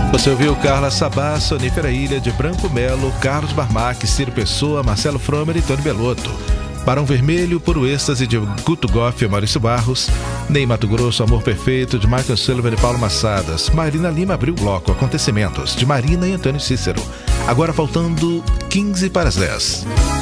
Você ouviu Carla Sabá, Sonífera Ilha, de Branco Melo, Carlos Barmac, Ciro Pessoa, Marcelo Fromer e Tony Belotto. Barão Vermelho, Puro Êxtase, de Guto Goff e Maurício Barros. Ney Mato Grosso, Amor Perfeito, de Michael Sullivan e Paulo Massadas. Marina Lima abriu o bloco Acontecimentos, de Marina e Antônio Cícero. Agora faltando 15 para as 10.